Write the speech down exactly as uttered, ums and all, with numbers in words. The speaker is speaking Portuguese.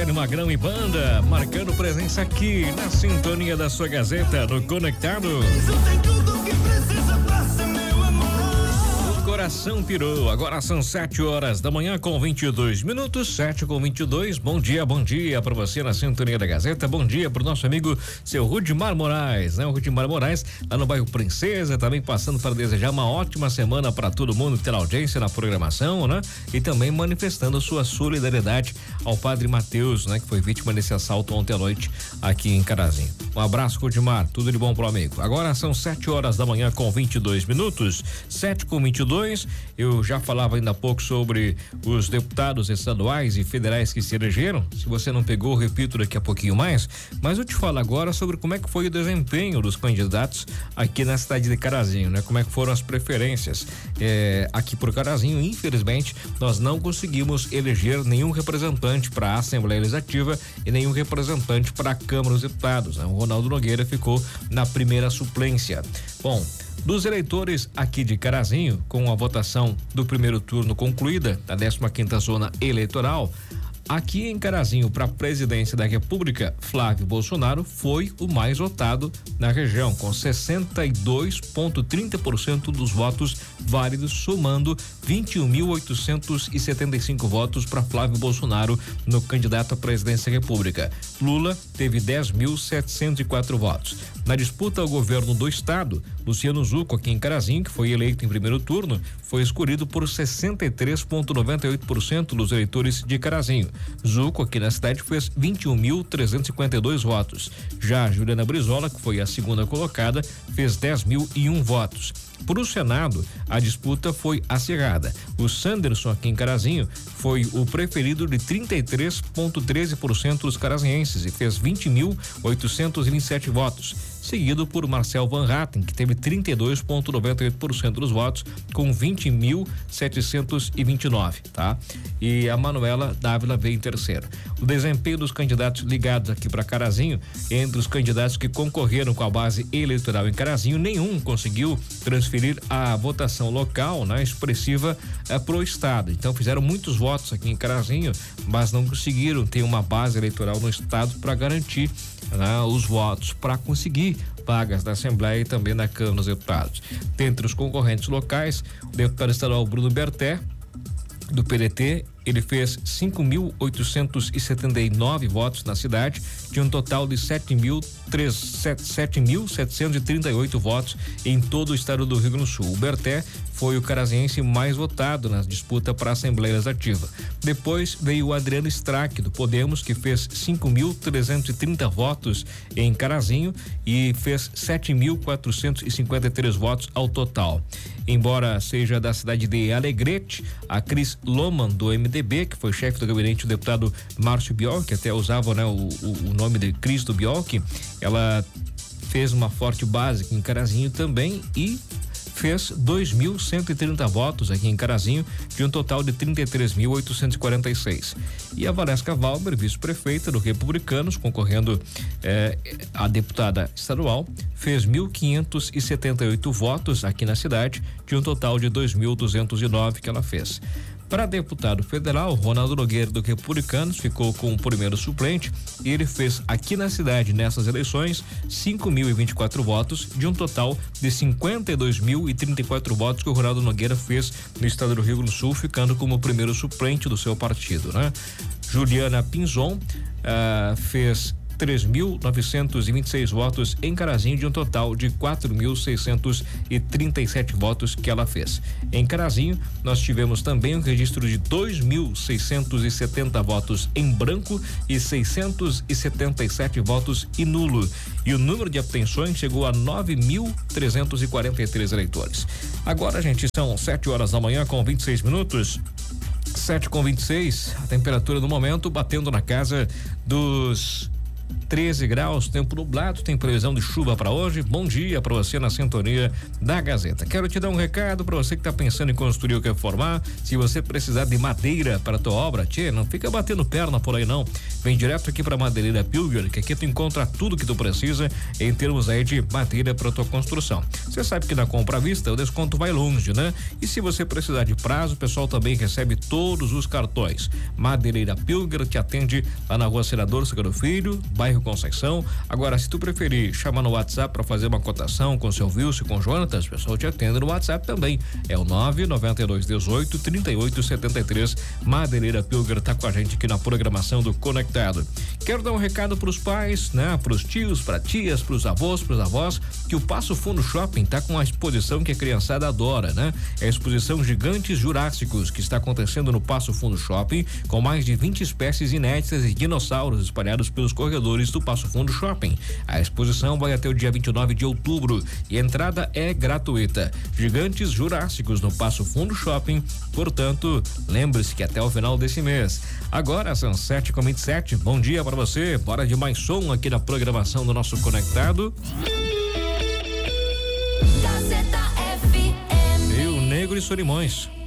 Rogério Magrão e banda, marcando presença aqui na sintonia da sua Gazeta, no Conectados. O coração pirou, agora são sete horas da manhã com vinte e dois minutos, sete com vinte e dois. Bom dia, bom dia para você na sintonia da Gazeta. Bom dia pro nosso amigo seu Rudimar Moraes, né? O Rudimar Moraes lá no bairro Princesa, também passando para desejar uma ótima semana para todo mundo que tem audiência na programação, né? E também manifestando sua solidariedade ao Padre Mateus, né? Que foi vítima desse assalto ontem à noite aqui em Carazinho. Um abraço, Rudimar, tudo de bom pro amigo. Agora são sete horas da manhã com vinte e dois minutos, sete com vinte e dois. Eu já falava ainda há pouco sobre os deputados estaduais e federais que se elegeram. Se você não pegou, repito daqui a pouquinho mais, mas eu te falo agora sobre como é que foi o desempenho dos candidatos aqui na cidade de Carazinho, né? Como é que foram as preferências é, aqui por Carazinho. Infelizmente, nós não conseguimos eleger nenhum representante para a Assembleia Legislativa e nenhum representante para a Câmara dos Deputados, né? O Ronaldo Nogueira ficou na primeira suplência. Bom, dos eleitores aqui de Carazinho, com a votação do primeiro turno concluída, da décima quinta zona eleitoral, aqui em Carazinho, para a presidência da República, Flávio Bolsonaro foi o mais votado na região, com sessenta e dois vírgula trinta por cento dos votos válidos, somando vinte e um mil oitocentos e setenta e cinco votos para Flávio Bolsonaro no candidato à presidência da República. Lula teve dez mil setecentos e quatro votos. Na disputa ao governo do estado, Luciano Zucco, aqui em Carazinho, que foi eleito em primeiro turno, foi escolhido por sessenta e três vírgula noventa e oito por cento dos eleitores de Carazinho. Zucco, aqui na cidade, fez vinte e um mil trezentos e cinquenta e dois votos. Já a Juliana Brizola, que foi a segunda colocada, fez dez mil e um votos. Para o Senado, a disputa foi acirrada. O Sanderson, aqui em Carazinho, foi o preferido de trinta e três vírgula treze por cento dos carazinhenses e fez vinte mil oitocentos e vinte e sete votos, seguido por Marcel Van Hatten, que teve trinta e dois vírgula noventa e oito por cento dos votos, com vinte mil setecentos e vinte e nove, tá? E a Manuela Dávila veio em terceiro. O desempenho dos candidatos ligados aqui para Carazinho, entre os candidatos que concorreram com a base eleitoral em Carazinho, nenhum conseguiu transferir a votação local, né, expressiva eh, para o estado. Então fizeram muitos votos aqui em Carazinho, mas não conseguiram ter uma base eleitoral no estado para garantir, né, os votos para conseguir vagas da Assembleia e também na Câmara dos Deputados. Dentre os concorrentes locais, o deputado estadual Bruno Berté, do P D T, ele fez cinco mil oitocentos e setenta e nove votos na cidade, de um total de sete mil setecentos e trinta e oito votos em todo o estado do Rio Grande do Sul. O Berté foi o caraziense mais votado na disputa para a Assembleia Legislativa. Depois veio o Adriano Strack, do Podemos, que fez cinco mil trezentos e trinta votos em Carazinho e fez sete mil quatrocentos e cinquenta e três votos ao total. Embora seja da cidade de Alegrete, a Cris Loman, do M D B, que foi chefe do gabinete do deputado Márcio Biolk, que até usava, né, o, o, o nome de Cris do Biolk, ela fez uma forte base aqui em Carazinho também e fez dois mil cento e trinta votos aqui em Carazinho, de um total de trinta e três mil oitocentos e quarenta e seis. E a Valesca Valber, vice-prefeita do Republicanos, concorrendo eh, a deputada estadual, fez mil quinhentos e setenta e oito votos aqui na cidade, de um total de dois mil duzentos e nove que ela fez. Para deputado federal, Ronaldo Nogueira, do Republicanos, ficou com o primeiro suplente e ele fez aqui na cidade, nessas eleições, cinco mil e vinte e quatro votos, de um total de cinquenta e dois mil e trinta e quatro votos que o Ronaldo Nogueira fez no estado do Rio Grande do Sul, ficando como o primeiro suplente do seu partido, né? Juliana Pinzon uh, fez três mil novecentos e vinte e seis votos em Carazinho, de um total de quatro mil seiscentos e trinta e sete votos que ela fez. Em Carazinho, nós tivemos também um registro de dois mil seiscentos e setenta votos em branco e seiscentos e setenta e sete votos em nulo. E o número de abstenções chegou a nove mil trezentos e quarenta e três eleitores. Agora, gente, são sete horas da manhã com vinte e seis minutos. sete com vinte e seis, a temperatura no momento batendo na casa dos treze graus, tempo nublado, tem previsão de chuva para hoje. Bom dia para você na sintonia da Gazeta. Quero te dar um recado para você que está pensando em construir ou quer reformar. Se você precisar de madeira para tua obra, tchê, não fica batendo perna por aí não. Vem direto aqui para Madeireira Pilger, que aqui tu encontra tudo que tu precisa em termos aí de madeira para tua construção. Você sabe que na compra à vista o desconto vai longe, né? E se você precisar de prazo, o pessoal também recebe todos os cartões. Madeireira Pilger te atende lá na Rua Senador Seguro Filho, bairro Conceição. Agora, se tu preferir chamar no WhatsApp para fazer uma cotação com o seu Wilson, com o Jonatas, o pessoal te atende no WhatsApp também. É o nove nove dois um oito, três oito sete três. Madeireira Pilger tá com a gente aqui na programação do Conectado. Quero dar um recado pros pais, né? Pros tios, pra tias, pros avós, pros avós, que o Passo Fundo Shopping tá com uma exposição que a criançada adora, né? É a exposição Gigantes Jurássicos, que está acontecendo no Passo Fundo Shopping, com mais de vinte espécies inéditas de dinossauros espalhados pelos corredores do Passo Fundo Shopping. A exposição vai até o dia vinte e nove de outubro e a entrada é gratuita. Gigantes Jurássicos no Passo Fundo Shopping, portanto, lembre-se que até o final desse mês. Agora são sete com vinte e sete. Bom dia para você. Bora de mais som aqui na programação do nosso Conectado. Gazeta F M. Rio Negro e Solimões.